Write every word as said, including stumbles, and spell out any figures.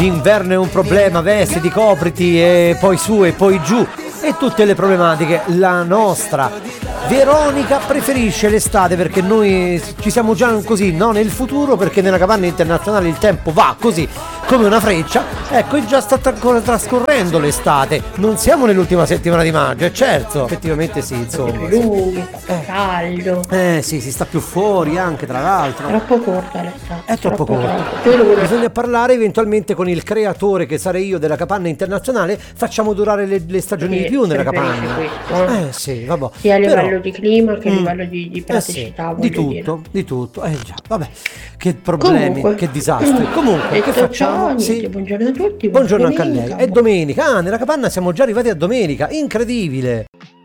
d'inverno è un problema, vestiti, copriti e poi su e poi giù e tutte le problematiche. La nostra Veronica preferisce l'estate perché noi ci siamo già così, no, nel futuro, perché nella capanna internazionale il tempo va così come una freccia. Ecco, e già sta ancora trascorrendo l'estate, non siamo nell'ultima settimana di maggio, è certo, effettivamente sì, insomma. Lui, fa caldo. Eh sì, si sta più fuori anche, tra l'altro. Troppo corta l'estate. È troppo, troppo corta. troppo. Bisogna parlare eventualmente con il creatore, che sarei io, della capanna internazionale. Facciamo durare le, le stagioni Sì, di più nella preferisce capanna. questo, eh. Eh sì, vabbè. Sia a livello Però, di clima che a mm, livello di, di eh sì, praticità, di voglio dire. tutto, di tutto. Eh già, vabbè. Che problemi, Comunque, che disastri. Comunque, detto che facciamo? ciò, Sì. niente, buongiorno a tutti. Buongiorno anche a domenica. lei. È domenica. Ah, nella capanna siamo già arrivati a domenica. Incredibile.